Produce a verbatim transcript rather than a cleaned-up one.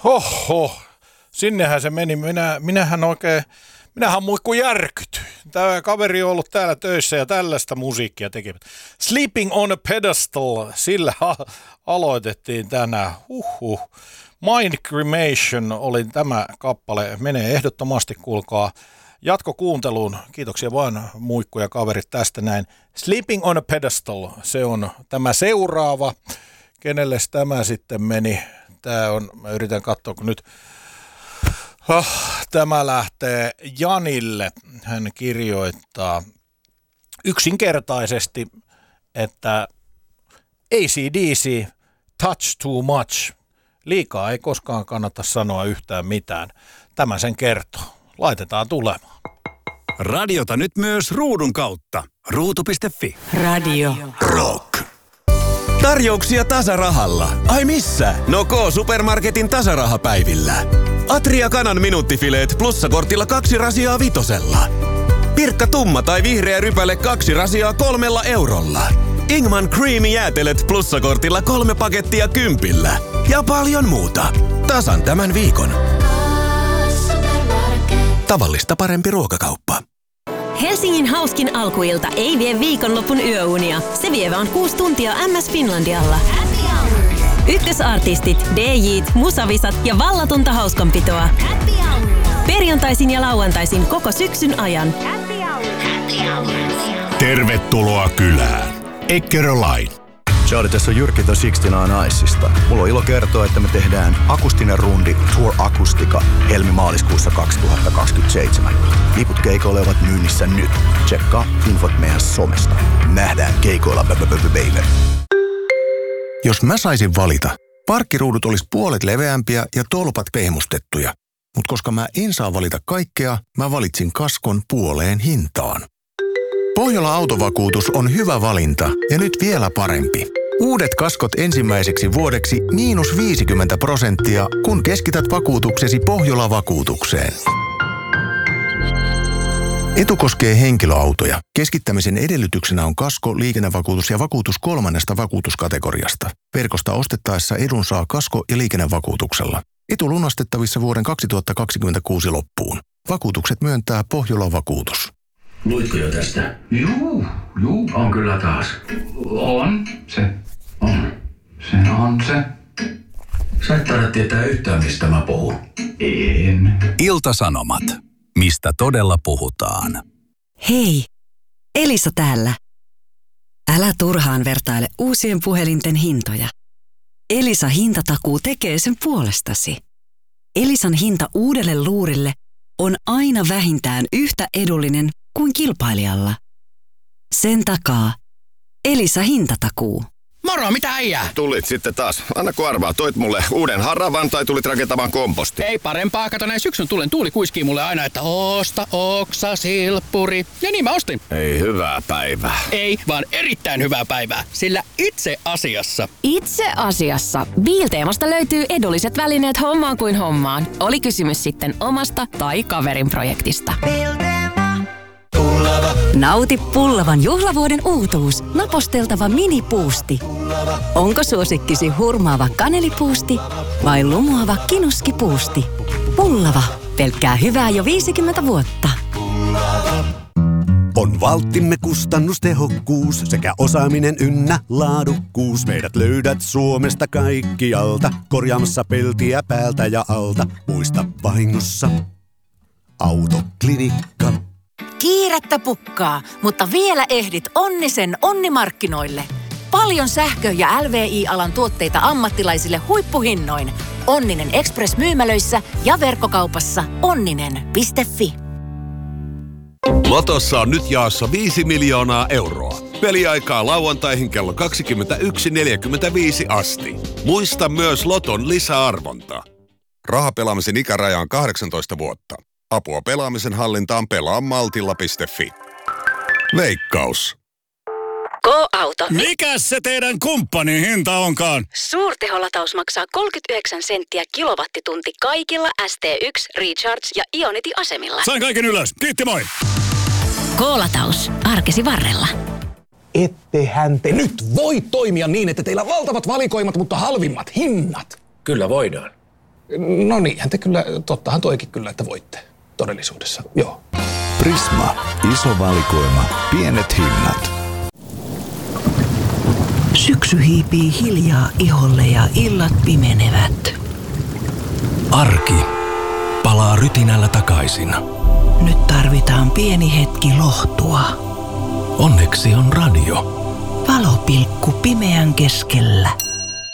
Oho, sinnehän se meni. Minä, minähän oikein, minähän muikku järkytyin. Tämä kaveri on ollut täällä töissä ja tällaista musiikkia tekevät. Sleeping on a Pedestal, sillä a- aloitettiin tänään. Huhhuh. Mind Cremation oli tämä kappale. Menee ehdottomasti, kuulkaa, jatkokuunteluun. Kiitoksia vaan muikku ja kaverit tästä näin. Sleeping on a Pedestal, se on tämä seuraava. Kenelles tämä sitten meni? Tämä on, mä yritän katsoa, kun nyt oh, tämä lähtee Janille. Hän kirjoittaa yksinkertaisesti, että A C D C, touch too much. Liikaa ei koskaan kannata sanoa yhtään mitään. Tämä sen kertoo. Laitetaan tulemaan. Radiota nyt myös ruudun kautta. ruutu piste fi. Radio Rock. Tarjouksia tasarahalla. Ai missä? No K-Supermarketin tasarahapäivillä. Atria kanan minuuttifileet plussakortilla kaksi rasiaa vitosella. Pirkka tumma tai vihreä rypäle kaksi rasiaa kolmella eurolla. Ingman Creamy jäätelet plussakortilla kolme pakettia kympillä. Ja paljon muuta. Tasan tämän viikon. Tavallista parempi ruokakauppa. Helsingin hauskin alkuilta ei vie viikonlopun yöunia. Se vie vaan kuusi tuntia M S Finlandialla. Ykkösartistit, D J:t, musavisat ja vallatonta hauskanpitoa. Perjantaisin ja lauantaisin koko syksyn ajan. Tervetuloa kylään. Eckerölain. Charlie, tässä on Jyrki The kuusikymmentäyhdeksän Icesta. Mulla on ilo kertoa, että me tehdään akustinen rundi Tour Akustika helmi-maaliskuussa kaksituhattakaksikymmentäseitsemän. Liput keikoille ovat myynnissä nyt. Tsekkaa infot meidän somesta. Nähdään keikoilla, baby. Jos mä saisin valita, parkkiruudut olisi puolet leveämpiä ja tolpat pehmustettuja. Mutta koska mä en saa valita kaikkea, mä valitsin kaskon puoleen hintaan. Pohjola Autovakuutus on hyvä valinta ja nyt vielä parempi. Uudet kaskot ensimmäiseksi vuodeksi miinus viisikymmentä prosenttia, kun keskität vakuutuksesi Pohjola-vakuutukseen. Etu koskee henkilöautoja. Keskittämisen edellytyksenä on kasko, liikennevakuutus ja vakuutus kolmannesta vakuutuskategoriasta. Verkosta ostettaessa edun saa kasko- ja liikennevakuutuksella. Etu lunastettavissa vuoden kaksituhattakaksikymmentäkuusi loppuun. Vakuutukset myöntää Pohjola-vakuutus. Luitko jo tästä? Juu, juu, on kyllä taas. On, se on. Se on se. Sä et taida tietää yhtään, mistä mä puhun. En. Ilta-Sanomat. Mistä todella puhutaan? Hei, Elisa täällä. Älä turhaan vertaile uusien puhelinten hintoja. Elisa hintatakuu tekee sen puolestasi. Elisan hinta uudelle luurille on aina vähintään yhtä edullinen kuin kilpailijalla. Sen takaa Elisa hintatakuu. Moro, mitä äijää? Tulit sitten taas. Anna kun arvaa, toit mulle uuden haravan tai tulit rakentamaan komposti? Ei parempaa, kato näin syksyn tulen tuuli kuiskii mulle aina, että osta oksa, silppuri. Ja niin mä ostin. Ei hyvää päivää. Ei, vaan erittäin hyvää päivää, sillä itse asiassa. Itse asiassa Biilteemasta löytyy edulliset välineet hommaan kuin hommaan. Oli kysymys sitten omasta tai kaverin projektista. Nauti Pullavan juhlavuoden uutuus, naposteltava minipuusti. Onko suosikkisi hurmaava kanelipuusti vai lumoava kinuskipuusti? Pullava, pelkkää hyvää jo viisikymmentä vuotta. On valttimme kustannustehokkuus sekä osaaminen ynnä laadukkuus. Meidät löydät Suomesta kaikkialta, korjaamassa peltiä päältä ja alta. Muista vahingossa Autoklinikka. Kiirettä pukkaa, mutta vielä ehdit Onnisen onnimarkkinoille. Paljon sähkö- ja L V I-alan tuotteita ammattilaisille huippuhinnoin. Onninen Express-myymälöissä ja verkkokaupassa onninen piste fi. Lotossa on nyt jaossa viisi miljoonaa euroa. Peliaikaa lauantaihin kello kaksikymmentäyksi neljäkymmentäviisi asti. Muista myös Loton lisäarvonta. Rahapelaamisen ikäraja on kahdeksantoista vuotta. Apua pelaamisen hallintaan pelaa maltilla piste fi. Veikkaus. Go-auto. Mikäs se teidän kumppanin hinta onkaan? Suurteholataus maksaa kolmekymmentäyhdeksän senttiä kilowattitunti kaikilla S T yksi, Recharge ja Ionity-asemilla. Sain kaiken ylös. Kiitti, moi. Go-lataus. Arkesi varrella. Ettehän te nyt voi toimia niin, että teillä on valtavat valikoimat, mutta halvimmat hinnat. Kyllä voidaan. No niinhän te kyllä, tottahan toikin kyllä, että voitte todellisuudessa, joo. Prisma. Iso valikoima. Pienet hinnat. Syksy hiipii hiljaa iholle ja illat pimenevät. Arki palaa rytinällä takaisin. Nyt tarvitaan pieni hetki lohtua. Onneksi on radio. Valopilkku pimeän keskellä.